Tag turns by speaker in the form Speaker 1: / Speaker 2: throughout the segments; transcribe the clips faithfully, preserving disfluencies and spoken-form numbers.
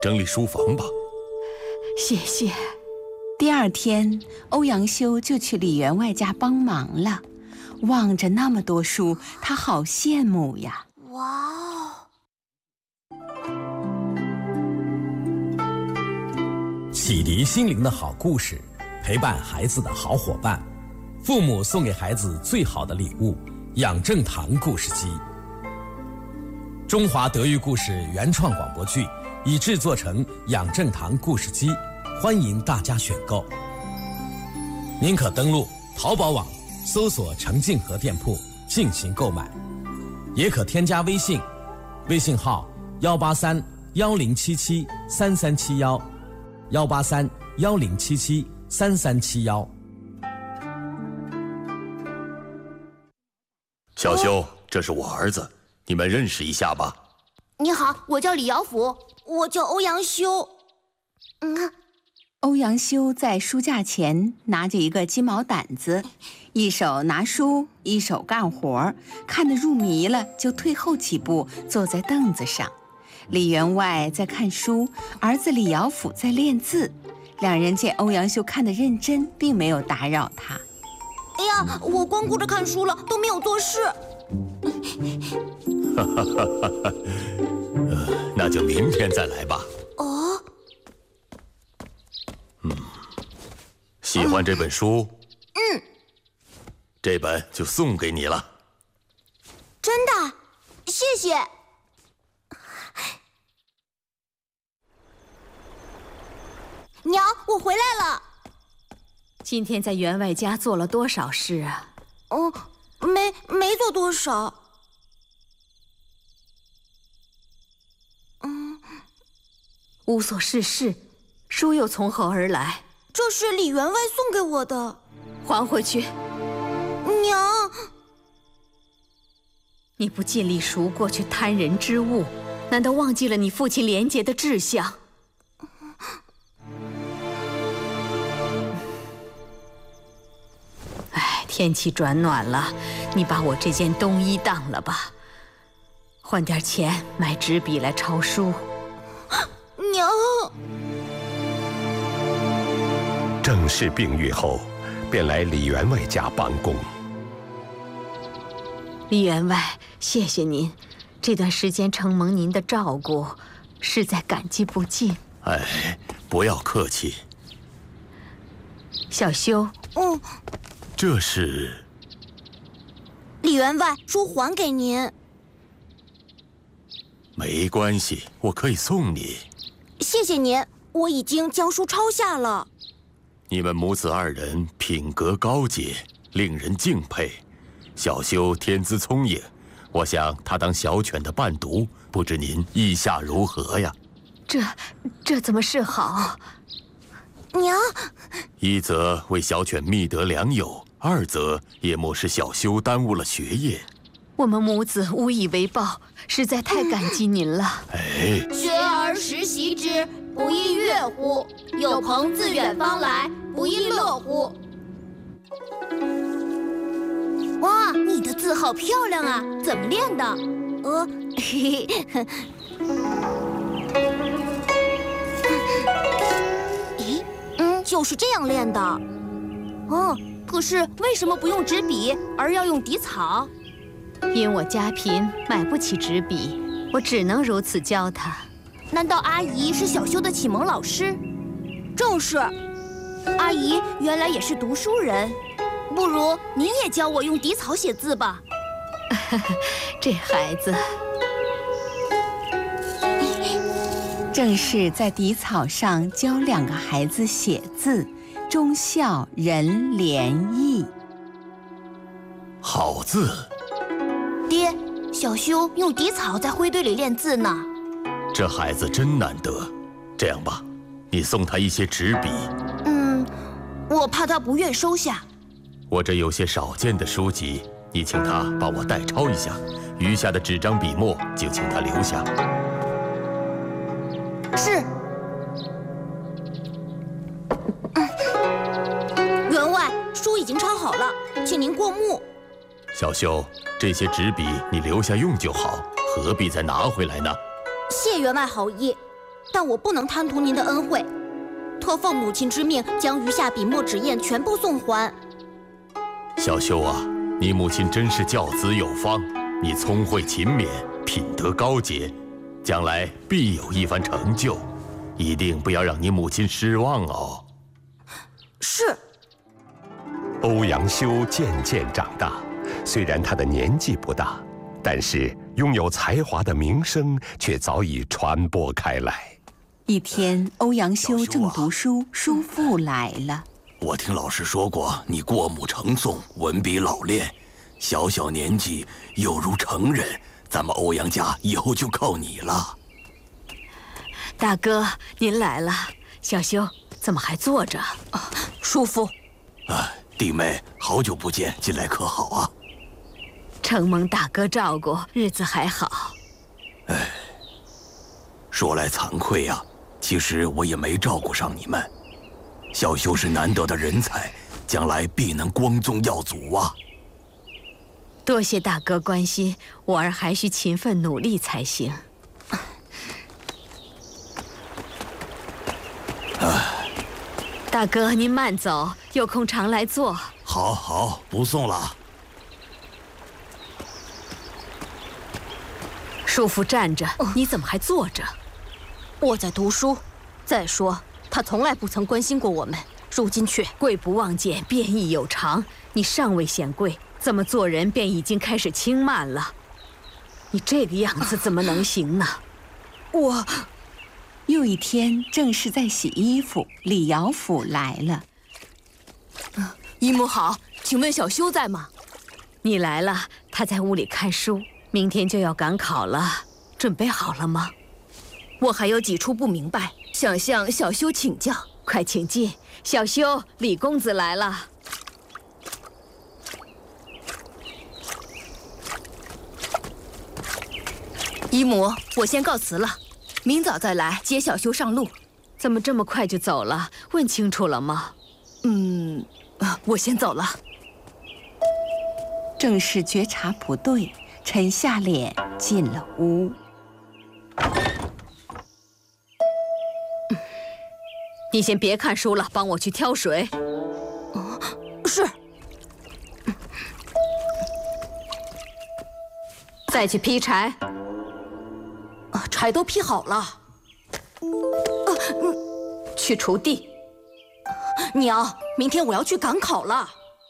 Speaker 1: 整理书房吧。
Speaker 2: 谢谢。第二天，欧阳修就去李员外家帮忙了。望着那么多书，他好羡慕呀！
Speaker 3: 哇哦！
Speaker 4: 启迪心灵的好故事，陪伴孩子的好伙伴，父母送给孩子最好的礼物——养正堂故事机。中华德育故事原创广播剧已制作成养正堂故事机，欢迎大家选购。您可登录淘宝网搜索程静和店铺进行购买，也可添加微信，微信号幺八三幺零七七三三七幺，幺八三幺零七七三三七幺。
Speaker 1: 小修，这是我儿子，你们认识一下吧。
Speaker 3: 你好，我叫李瑶甫。我叫欧阳修。嗯。
Speaker 2: 欧阳修在书架前拿着一个金毛掸子，一手拿书，一手干活，看得入迷了，就退后几步，坐在凳子上。李员外在看书，儿子李瑶甫在练字。两人见欧阳修看得认真，并没有打扰他。
Speaker 3: 哎呀，我光顾着看书了，都没有做事。
Speaker 1: 哈哈哈哈！那就明天再来吧。
Speaker 3: 哦。
Speaker 1: 嗯，喜欢这本书？
Speaker 3: 嗯，
Speaker 1: 这本就送给你了。
Speaker 3: 真的？谢谢。娘，我回来了。
Speaker 2: 今天在员外家做了多少事啊？
Speaker 3: 哦，没没做多少。嗯，
Speaker 2: 无所事事。书又从何而来？
Speaker 3: 这是李员外送给我的，
Speaker 2: 还回去。
Speaker 3: 娘，
Speaker 2: 你不尽力赎过去贪人之物，难道忘记了你父亲廉洁的志向？哎，天气转暖了，你把我这件冬衣当了吧，换点钱买纸笔来抄书。
Speaker 3: 娘。
Speaker 5: 正式病愈后，便来李员外家帮工。
Speaker 2: 李员外，谢谢您，这段时间承蒙您的照顾，实在感激不尽。
Speaker 1: 哎，不要客气。
Speaker 2: 小修，
Speaker 3: 嗯，
Speaker 1: 这是
Speaker 3: 李员外书还给您。
Speaker 1: 没关系，我可以送你。
Speaker 3: 谢谢您，我已经将书抄下了。
Speaker 1: 你们母子二人品格高洁，令人敬佩。小修天资聪颖，我想他当小犬的伴读，不知您意下如何呀？
Speaker 2: 这这怎么是好？
Speaker 3: 娘，
Speaker 1: 一则为小犬觅得良友，二则也莫使小修耽误了学业。
Speaker 2: 我们母子无以为报，实在太感激您了。
Speaker 1: 哎，
Speaker 6: 学而时习之，不亦乐乎？有朋自远方来，不亦乐乎？
Speaker 3: 哇，你的字好漂亮啊！怎么练的？呃，嘿嘿。咦，嗯，就是这样练的。哦，可是为什么不用纸笔，而要用底草？
Speaker 2: 因我家贫，买不起纸笔，我只能如此教他。
Speaker 3: 难道阿姨是小修的启蒙老师？正是，阿姨原来也是读书人。不如您也教我用底草写字吧。
Speaker 2: 这孩子，正是在底草上教两个孩子写字，忠孝仁廉义。
Speaker 1: 好字。
Speaker 3: 爹，小修用底草在灰堆里练字呢。
Speaker 1: 这孩子真难得。这样吧，你送他一些纸笔。
Speaker 3: 嗯，我怕他不愿收下。
Speaker 1: 我这有些少见的书籍，你请他帮我代抄一下，余下的纸张笔墨就请他留下。
Speaker 3: 是。嗯、员外，书已经抄好了，请您过目。
Speaker 1: 小修，这些纸笔你留下用就好，何必再拿回来呢？
Speaker 3: 谢员外好意。 但我不能贪图您的恩惠，特奉母亲之命，将余下笔墨纸砚全部送还。
Speaker 1: 小修啊，你母亲真是教子有方，你聪慧勤勉，品德高洁，将来必有一番成就，一定不要让你母亲失望哦。
Speaker 3: 是。
Speaker 5: 欧阳修渐渐长大，虽然他的年纪不大，但是拥有才华的名声却早已传播开来。
Speaker 2: 一天，欧阳修正读书，叔父来了。
Speaker 7: 我听老师说过，你过目成诵，文笔老练，小小年纪有如成人，咱们欧阳家以后就靠你了。
Speaker 8: 大哥，您来了。小修怎么还坐着？
Speaker 3: 啊，叔父。
Speaker 7: 啊，弟妹，好久不见，近来可好啊？
Speaker 8: 承蒙大哥照顾，日子还好。
Speaker 7: 哎，说来惭愧呀、啊，其实我也没照顾上你们。小修是难得的人才，将来必能光宗耀祖啊！
Speaker 8: 多谢大哥关心，我儿还需勤奋努力才行。
Speaker 7: 啊，
Speaker 8: 大哥您慢走，有空常来坐。
Speaker 7: 好，好，不送了。
Speaker 8: 叔父站着，你怎么还坐着？
Speaker 3: 我在读书。再说，他从来不曾关心过我们，如今却……
Speaker 8: 贵不望见，变异有常。你尚未显贵，怎么做人便已经开始轻慢了？你这个样子怎么能行呢？
Speaker 3: 我……
Speaker 2: 又一天，正是在洗衣服，李姚甫来了。
Speaker 3: 姨母好，请问小修在吗？
Speaker 8: 你来了，他在屋里看书。明天就要赶考了，准备好了吗？
Speaker 3: 我还有几处不明白，想向小修请教。
Speaker 8: 快请进，小修，李公子来了。
Speaker 3: 姨母，我先告辞了，明早再来接小修上路。
Speaker 8: 怎么这么快就走了？问清楚了吗？
Speaker 3: 嗯，我先走了。
Speaker 2: 正是觉察不对，沉下脸进了屋。
Speaker 8: 你先别看书了，帮我去挑水。
Speaker 3: 哦，是。
Speaker 8: 再去劈柴。
Speaker 3: 啊，柴都劈好了。啊，
Speaker 8: 嗯，去锄地。
Speaker 3: 娘，明天我要去赶考了。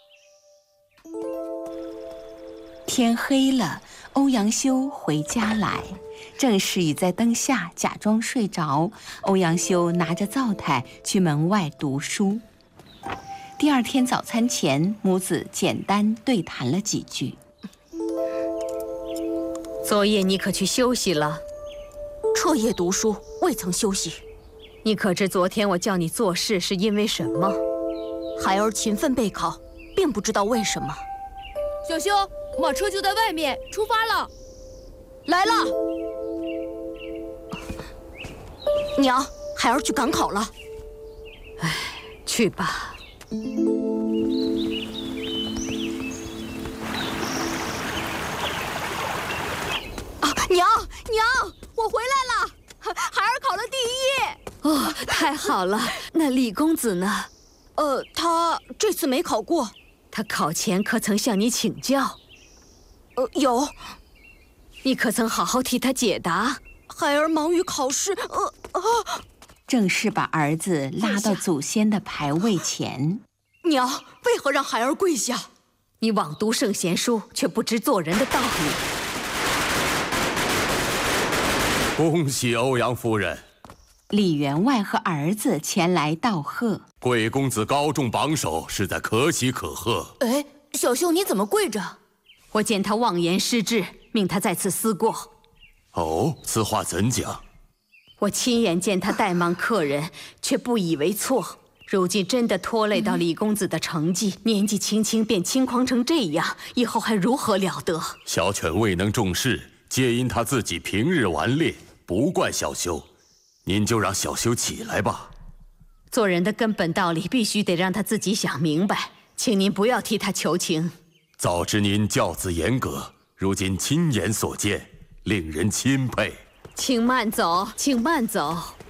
Speaker 2: 天黑了，欧阳修回家来，郑氏已在灯下假装睡着。欧阳修拿着灶台去门外读书。第二天早餐前，母子简单对谈了几句。
Speaker 8: 昨夜你可去休息了？
Speaker 3: 彻夜读书，未曾休息。
Speaker 8: 你可知昨天我叫你做事是因为什么？
Speaker 3: 孩儿勤奋备考，并不知道为什么。
Speaker 9: 小修，马车就在外面，出发了。
Speaker 3: 来了。娘，孩儿去赶考了。
Speaker 8: 哎，去吧。
Speaker 3: 啊，娘娘，我回来了，孩儿考了第一。
Speaker 8: 哦，太好了。那李公子呢？
Speaker 3: 呃，他这次没考过。
Speaker 8: 他考前可曾向你请教？
Speaker 3: 呃，有。
Speaker 8: 你可曾好好替他解答？
Speaker 3: 孩儿忙于考试。呃啊！
Speaker 2: 郑氏把儿子拉到祖先的牌位前。
Speaker 3: 娘，为何让孩儿跪下？
Speaker 8: 你枉读圣贤书，却不知做人的道理。
Speaker 1: 恭喜欧阳夫人。
Speaker 2: 李员外和儿子前来道贺。
Speaker 1: 贵公子高中榜首，实在可喜可贺。
Speaker 3: 哎，小秀你怎么跪着？
Speaker 8: 我见他妄言失志，命他再次思过。
Speaker 1: 哦，此话怎讲？
Speaker 8: 我亲眼见他怠慢客人，却不以为错。如今真的拖累到李公子的成绩，嗯、年纪轻轻便轻狂成这样，以后还如何了得？
Speaker 1: 小犬未能重视，皆因他自己平日顽劣，不怪小修。您就让小修起来吧。
Speaker 8: 做人的根本道理必须得让他自己想明白，请您不要替他求情。
Speaker 1: 早知您教子严格，如今亲眼所见，令人钦佩。
Speaker 8: 请慢走，请慢走。